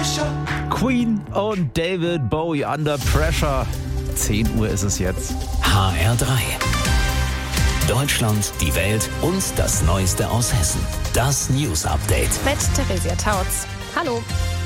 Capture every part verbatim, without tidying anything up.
Queen und David Bowie Under Pressure. zehn Uhr ist es jetzt. H R drei. Deutschland, die Welt und das Neueste aus Hessen. Das News Update. Mit Theresia Tautz. Hallo.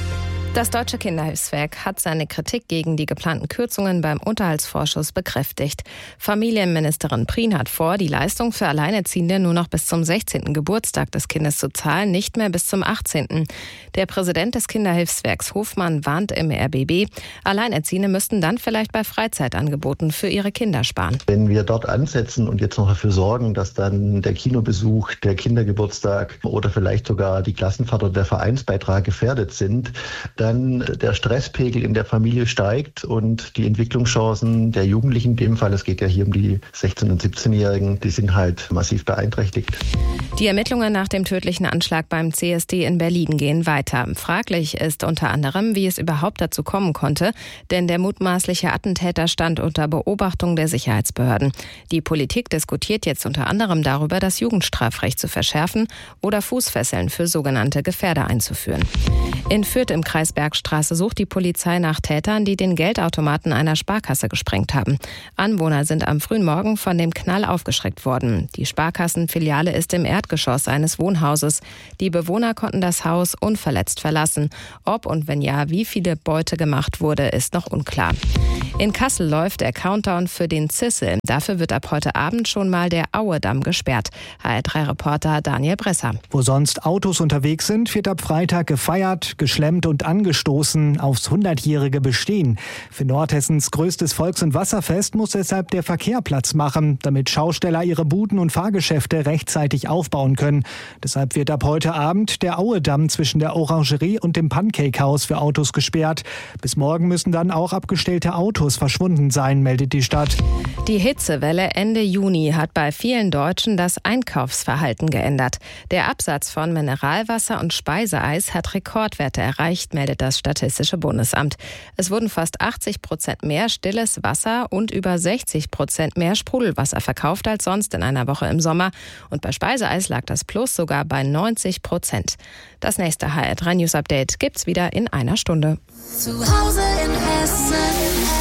Das Deutsche Kinderhilfswerk hat seine Kritik gegen die geplanten Kürzungen beim Unterhaltsvorschuss bekräftigt. Familienministerin Prien hat vor, die Leistung für Alleinerziehende nur noch bis zum sechzehnten Geburtstag des Kindes zu zahlen, nicht mehr bis zum achtzehnten Der Präsident des Kinderhilfswerks Hofmann warnt im R B B, Alleinerziehende müssten dann vielleicht bei Freizeitangeboten für ihre Kinder sparen. Wenn wir dort ansetzen und jetzt noch dafür sorgen, dass dann der Kinobesuch, der Kindergeburtstag oder vielleicht sogar die Klassenfahrt oder der Vereinsbeitrag gefährdet sind, dann der Stresspegel in der Familie steigt und die Entwicklungschancen der Jugendlichen, in dem Fall, es geht ja hier um die sechzehn- und siebzehnjährigen, die sind halt massiv beeinträchtigt. Die Ermittlungen nach dem tödlichen Anschlag beim C S D in Berlin gehen weiter. Fraglich ist unter anderem, wie es überhaupt dazu kommen konnte, denn der mutmaßliche Attentäter stand unter Beobachtung der Sicherheitsbehörden. Die Politik diskutiert jetzt unter anderem darüber, das Jugendstrafrecht zu verschärfen oder Fußfesseln für sogenannte Gefährder einzuführen. In Fürth im Kreis Bergstraße sucht die Polizei nach Tätern, die den Geldautomaten einer Sparkasse gesprengt haben. Anwohner sind am frühen Morgen von dem Knall aufgeschreckt worden. Die Sparkassenfiliale ist im Erdgeschoss eines Wohnhauses. Die Bewohner konnten das Haus unverletzt verlassen. Ob und wenn ja, wie viele Beute gemacht wurde, ist noch unklar. In Kassel läuft der Countdown für den Zissel. Dafür wird ab heute Abend schon mal der Auedamm gesperrt. H R drei Reporter Daniel Bresser. Wo sonst Autos unterwegs sind, wird ab Freitag gefeiert, geschlemmt und angestoßen aufs hundertjährige Bestehen. Für Nordhessens größtes Volks- und Wasserfest muss deshalb der Verkehr Platz machen, damit Schausteller ihre Buden und Fahrgeschäfte rechtzeitig aufbauen können. Deshalb wird ab heute Abend der Auedamm zwischen der Orangerie und dem Pancake-Haus für Autos gesperrt. Bis morgen müssen dann auch abgestellte Autos verschwunden sein, meldet die Stadt. Die Hitzewelle Ende Juni hat bei vielen Deutschen das Einkaufsverhalten geändert. Der Absatz von Mineralwasser und Speiseeis hat Rekordwerte erreicht, meldet das Statistische Bundesamt. Es wurden fast achtzig Prozent mehr stilles Wasser und über sechzig Prozent mehr Sprudelwasser verkauft als sonst in einer Woche im Sommer. Und bei Speiseeis lag das Plus sogar bei neunzig Prozent. Das nächste H R drei News Update gibt's wieder in einer Stunde. Zu Hause in Hessen.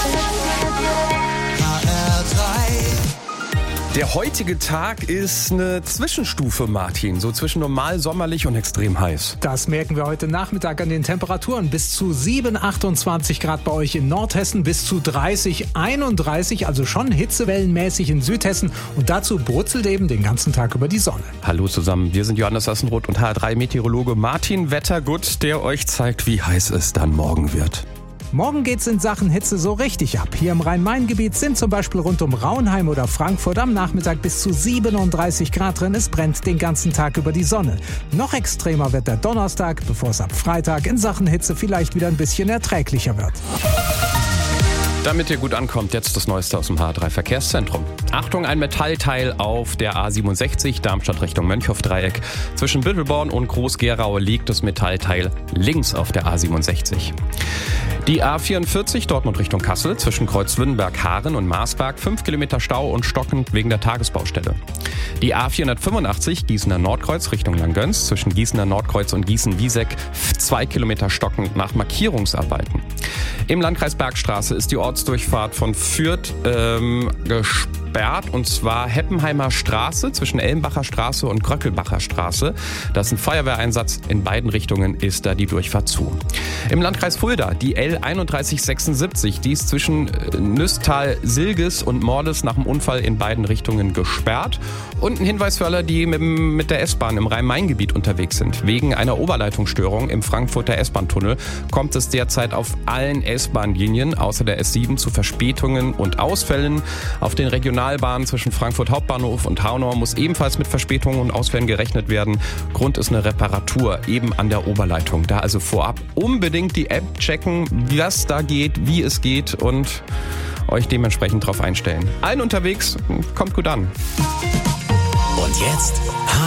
H R drei. Der heutige Tag ist eine Zwischenstufe, Martin. So zwischen normal, sommerlich und extrem heiß. Das merken wir heute Nachmittag an den Temperaturen. Bis zu sieben, achtundzwanzig Grad bei euch in Nordhessen, bis zu dreißig, einunddreißig, also schon hitzewellenmäßig in Südhessen. Und dazu brutzelt eben den ganzen Tag über die Sonne. Hallo zusammen, wir sind Johannes Sassenroth und H R drei Meteorologe Martin Wettergut, der euch zeigt, wie heiß es dann morgen wird. Morgen geht's in Sachen Hitze so richtig ab. Hier im Rhein-Main-Gebiet sind zum Beispiel rund um Raunheim oder Frankfurt am Nachmittag bis zu siebenunddreißig Grad drin. Es brennt den ganzen Tag über die Sonne. Noch extremer wird der Donnerstag, bevor es ab Freitag in Sachen Hitze vielleicht wieder ein bisschen erträglicher wird. Damit ihr gut ankommt, jetzt das Neueste aus dem H R drei Verkehrszentrum. Achtung, ein Metallteil auf der A siebenundsechzig, Darmstadt Richtung Mönchhoff-Dreieck. Zwischen Büttelborn und Groß-Gerau liegt das Metallteil links auf der A siebenundsechzig. Die A vierundvierzig, Dortmund Richtung Kassel, zwischen Kreuzlünnenberg-Haaren und Marsberg, fünf Kilometer Stau und stockend wegen der Tagesbaustelle. Die A vierhundertfünfundachtzig, Gießener Nordkreuz Richtung Langgöns, zwischen Gießener Nordkreuz und Gießen-Wieseck, zwei Kilometer stockend nach Markierungsarbeiten. Im Landkreis Bergstraße ist die Ortsdurchfahrt von Fürth ähm, gesperrt, und zwar Heppenheimer Straße zwischen Ellenbacher Straße und Gröckelbacher Straße. Das ist ein Feuerwehreinsatz, in beiden Richtungen ist da die Durchfahrt zu. Im Landkreis Fulda die L einunddreißig sechsundsiebzig, die ist zwischen Nüstal-Silges und Mordes nach dem Unfall in beiden Richtungen gesperrt. Und ein Hinweis für alle, die mit, mit der S-Bahn im Rhein-Main-Gebiet unterwegs sind. Wegen einer Oberleitungsstörung im Frankfurter S-Bahn-Tunnel kommt es derzeit auf allen S-Bahn-Linien außer der S sieben zu Verspätungen und Ausfällen. Auf den Regionalbahnen zwischen Frankfurt Hauptbahnhof und Haunau muss ebenfalls mit Verspätungen und Ausfällen gerechnet werden. Grund ist eine Reparatur eben an der Oberleitung. Da also vorab unbedingt die App checken, was da geht, wie es geht, und euch dementsprechend drauf einstellen. Allen unterwegs, kommt gut an. Und jetzt